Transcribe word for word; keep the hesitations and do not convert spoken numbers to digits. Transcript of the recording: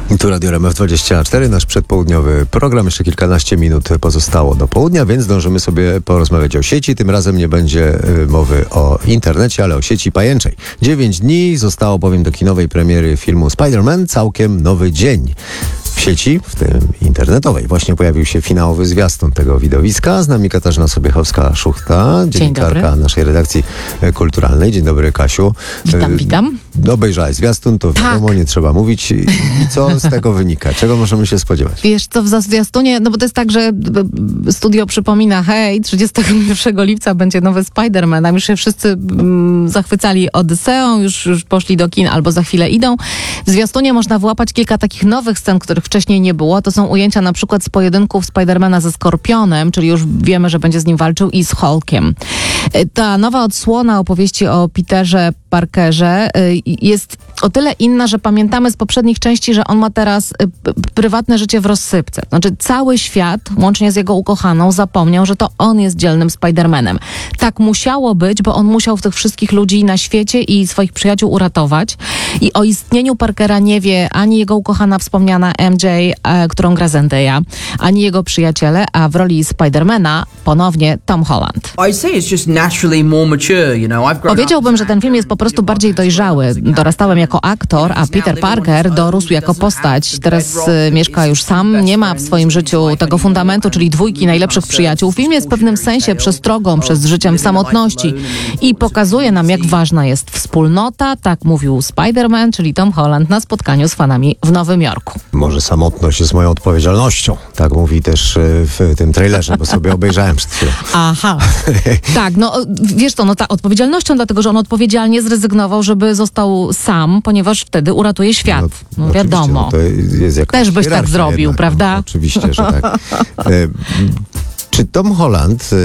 Tu Radio R M F dwadzieścia cztery, nasz przedpołudniowy program. Jeszcze kilkanaście minut pozostało do południa, więc zdążymy sobie porozmawiać o sieci. Tym razem nie będzie y, mowy o internecie, ale o sieci pajęczej. Dziewięć dni zostało bowiem do kinowej premiery filmu Spider-Man. Całkiem nowy dzień. W sieci, w tym internetowej, właśnie pojawił się finałowy zwiastun tego widowiska. Z nami Katarzyna Sobiechowska-Szuchta, dziennikarka naszej redakcji kulturalnej. Dzień dobry, Kasiu. Witam, witam. Obejrzałeś zwiastun, to tak. wiadomo, nie trzeba mówić. I co z tego wynika? Czego możemy się spodziewać? Wiesz co, w zwiastunie, no bo to jest tak, że studio przypomina, hej, trzydziestego pierwszego lipca będzie nowy Spider-Man, a już się wszyscy mm, zachwycali Odyseą, już, już poszli do kin albo za chwilę idą. W zwiastunie można wyłapać kilka takich nowych scen, których wcześniej nie było. To są ujęcia na przykład z pojedynków Spidermana ze Skorpionem, czyli już wiemy, że będzie z nim walczył, i z Hulkiem. Ta nowa odsłona opowieści o Peterze Parkerze jest o tyle inna, że pamiętamy z poprzednich części, że on ma teraz prywatne życie w rozsypce. Znaczy cały świat, łącznie z jego ukochaną, zapomniał, że to on jest dzielnym Spider-Manem. Tak musiało być, bo on musiał tych wszystkich ludzi na świecie i swoich przyjaciół uratować. I o istnieniu Parkera nie wie ani jego ukochana wspomniana M J, e, którą gra Zendaya, ani jego przyjaciele, a w roli Spider-Mana ponownie Tom Holland. Powiedziałbym, że ten film jest po prostu bardziej dojrzały. Dorastałem jako aktor, a Peter Parker dorósł jako postać. Teraz y, mieszka już sam, nie ma w swoim życiu tego fundamentu, czyli dwójki najlepszych przyjaciół. Film jest w pewnym sensie przestrogą przez życiem w samotności i pokazuje nam, jak ważna jest wspólnota. Tak mówił Spider-Man, czyli Tom Holland, na spotkaniu z fanami w Nowym Jorku. Może samotność jest moją odpowiedzialnością. Tak mówi też w tym trailerze, bo sobie obejrzałem przed chwilą. Aha. Tak, no wiesz co, no ta odpowiedzialnością, dlatego że on odpowiedzialnie zrezygnował, żeby został sam, ponieważ wtedy uratuje świat. No, no wiadomo. No to jest jakaś też byś tak zrobił, jednak, prawda? No, oczywiście, że tak. E, czy Tom Holland